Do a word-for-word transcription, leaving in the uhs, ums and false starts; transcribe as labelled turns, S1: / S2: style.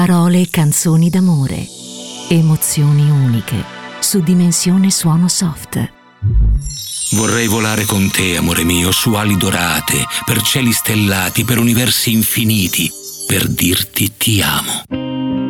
S1: Parole e canzoni d'amore. Emozioni uniche. Su Dimensione Suono Soft.
S2: Vorrei volare con te, amore mio, su ali dorate, per cieli stellati, per universi infiniti, per dirti ti amo.